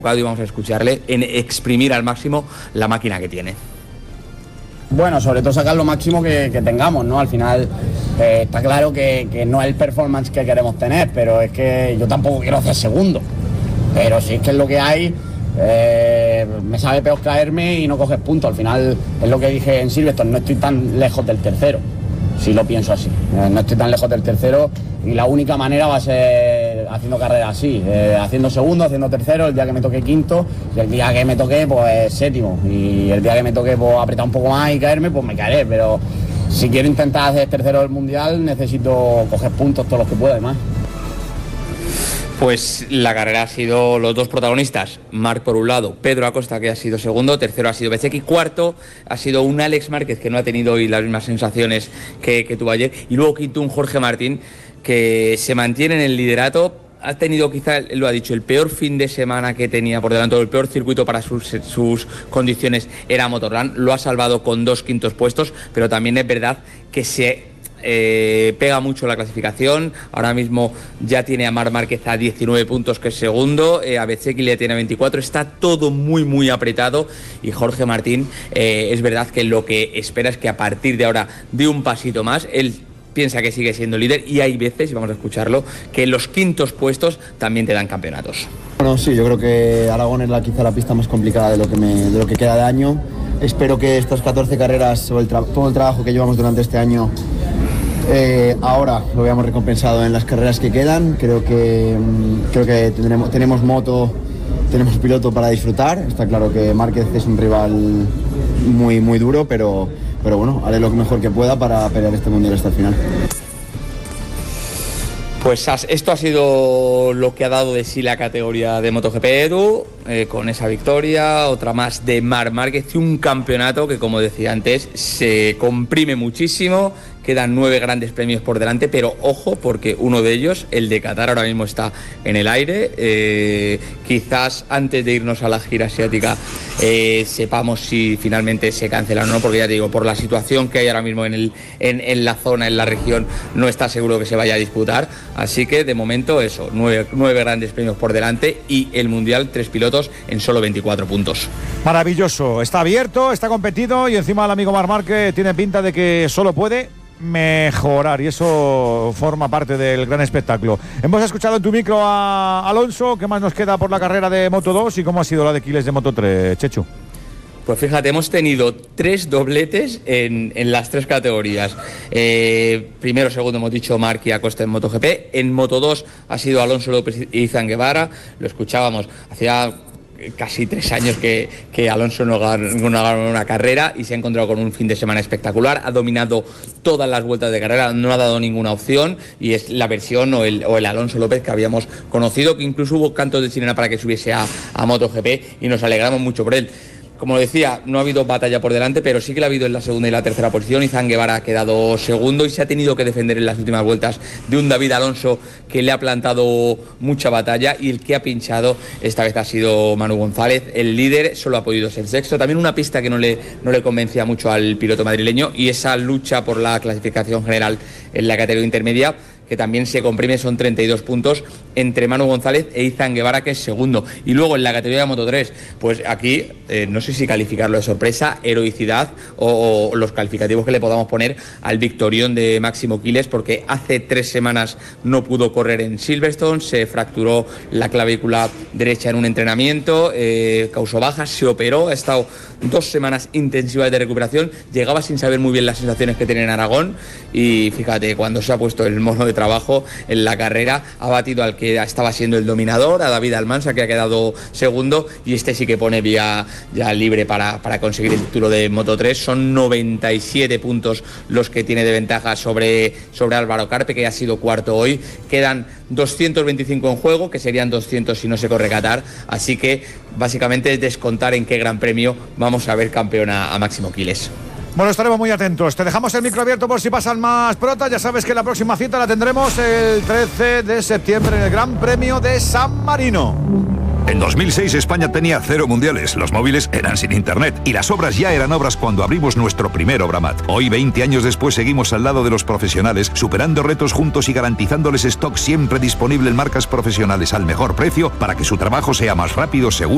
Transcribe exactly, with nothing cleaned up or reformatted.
y vamos a escucharle en exprimir al máximo la máquina que tiene. Bueno, sobre todo sacar lo máximo que, que tengamos, ¿no? Al final eh, está claro que, que no es el performance que queremos tener, pero es que yo tampoco quiero hacer segundo. Pero si es que es lo que hay, eh, me sabe peor caerme y no coges puntos. Al final es lo que dije en Silverstone, no estoy tan lejos del tercero, si lo pienso así. Eh, no estoy tan lejos del tercero y la única manera va a ser haciendo carreras así, eh, haciendo segundo, haciendo tercero, el día que me toque quinto, y el día que me toque pues séptimo, y el día que me toque pues apretar un poco más y caerme, pues me caeré, pero si quiero intentar hacer tercero del mundial necesito coger puntos todos los que pueda y más. Pues la carrera ha sido los dos protagonistas, Marc por un lado, Pedro Acosta que ha sido segundo, tercero ha sido Bezzecchi, cuarto ha sido un Alex Márquez que no ha tenido hoy las mismas sensaciones que, que tuvo ayer, y luego quinto un Jorge Martín que se mantiene en el liderato. Ha tenido quizá, lo ha dicho, el peor fin de semana que tenía por delante, el peor circuito para sus, sus condiciones era Motorland, lo ha salvado con dos quintos puestos, pero también es verdad que se eh, pega mucho la clasificación. Ahora mismo ya tiene a Marc Márquez a diecinueve puntos, que es segundo, eh, a Bezzecchi le tiene veinticuatro, está todo muy muy apretado, y Jorge Martín eh, es verdad que lo que espera es que a partir de ahora dé un pasito más. Él piensa que sigue siendo líder y hay veces, y vamos a escucharlo, que los quintos puestos también te dan campeonatos. Bueno, sí, yo creo que Aragón es la, quizá la pista más complicada de lo que, me, de lo que queda de año. Espero que estas catorce carreras o el tra- todo el trabajo que llevamos durante este año eh, ahora lo veamos recompensado en las carreras que quedan. Creo que, creo que tendremos, tenemos moto, tenemos piloto para disfrutar. Está claro que Márquez es un rival muy, muy duro, pero... Pero bueno, haré lo mejor que pueda para pelear este mundial hasta el final. Pues esto ha sido lo que ha dado de sí la categoría de MotoGP, Edu, eh, con esa victoria, otra más de Marc Márquez y un campeonato que, como decía antes, se comprime muchísimo. Quedan nueve grandes premios por delante, pero ojo, porque uno de ellos, el de Qatar, ahora mismo está en el aire. Eh, quizás antes de irnos a la gira asiática eh, sepamos si finalmente se cancela o no, porque ya te digo, por la situación que hay ahora mismo en, el, en, en la zona, en la región, no está seguro que se vaya a disputar. Así que de momento eso, nueve, nueve grandes premios por delante y el Mundial, tres pilotos en solo veinticuatro puntos. Maravilloso, está abierto, está competido y encima el amigo Marc Márquez tiene pinta de que solo puede mejorar y eso forma parte del gran espectáculo. Hemos escuchado en tu micro a Alonso. ¿Qué más nos queda por la carrera de Moto dos y cómo ha sido la de Quiles de Moto tres, Chechu? Pues fíjate, hemos tenido tres dobletes en, en las tres categorías. Eh, primero, segundo hemos dicho Marc y Acosta en MotoGP. En Moto dos ha sido Alonso López y Izan Guevara. Lo escuchábamos, hacía casi tres años que, que Alonso no ganó, no ganó una carrera y se ha encontrado con un fin de semana espectacular. Ha dominado todas las vueltas de carrera, no ha dado ninguna opción y es la versión o el, o el Alonso López que habíamos conocido, que incluso hubo cantos de sirena para que subiese a, a MotoGP y nos alegramos mucho por él. Como decía, no ha habido batalla por delante, pero sí que la ha habido en la segunda y la tercera posición. Izan Guevara ha quedado segundo y se ha tenido que defender en las últimas vueltas de un David Alonso que le ha plantado mucha batalla, y el que ha pinchado esta vez ha sido Manu González. El líder solo ha podido ser sexto. También una pista que no le, no le convencía mucho al piloto madrileño, y esa lucha por la clasificación general en la categoría intermedia, que también se comprime, son treinta y dos puntos entre Manu González e Izan Guevara, que es segundo. Y luego en la categoría de Moto tres, pues aquí eh, no sé si calificarlo de sorpresa, heroicidad o, o los calificativos que le podamos poner al victorión de Máximo Quiles, porque hace tres semanas no pudo correr en Silverstone, se fracturó la clavícula derecha en un entrenamiento, eh, causó bajas, se operó, ha estado dos semanas intensivas de recuperación, llegaba sin saber muy bien las sensaciones que tenía en Aragón, y fíjate, cuando se ha puesto el mono de trabajo en la carrera, ha batido al que estaba siendo el dominador, a David Almansa, que ha quedado segundo, y este sí que pone vía ya libre para, para conseguir el título de Moto tres. Son noventa y siete puntos los que tiene de ventaja sobre, sobre Álvaro Carpe, que ha sido cuarto hoy. Quedan doscientos veinticinco en juego, que serían doscientos si no se corre Qatar, así que básicamente es descontar en qué gran premio vamos a ver campeón a, a Máximo Quiles. Bueno, estaremos muy atentos. Te dejamos el micro abierto por si pasan más protas. Ya sabes que la próxima cita la tendremos el trece de septiembre en el Gran Premio de San Marino. En dos mil seis España tenía cero mundiales, los móviles eran sin internet y las obras ya eran obras cuando abrimos nuestro primer Obramat. Hoy, veinte años después, seguimos al lado de los profesionales, superando retos juntos y garantizándoles stock siempre disponible en marcas profesionales al mejor precio para que su trabajo sea más rápido, seguro